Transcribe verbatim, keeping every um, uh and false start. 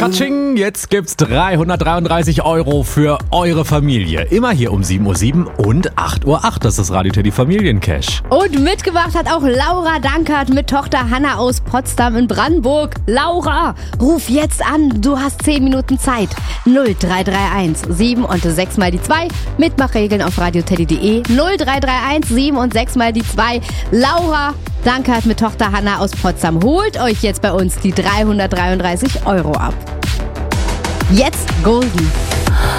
Katsching, jetzt gibt's dreihundertdreiunddreißig Euro für eure Familie. Immer hier um sieben Uhr sieben und acht Uhr acht. Das ist Radio Teddy Familiencash. Und mitgebracht hat auch Laura Dankert mit Tochter Hanna aus Potsdam in Brandenburg. Laura, ruf jetzt an. Du hast zehn Minuten Zeit. null drei drei eins sieben und sechs mal die zwei. Mitmachregeln auf radioteddy punkt de. null drei drei eins sieben und sechs mal die zwei. Laura Dankert mit Tochter Hanna aus Potsdam. Holt euch jetzt bei uns die dreihundertdreiunddreißig Euro ab. Jetzt Golden.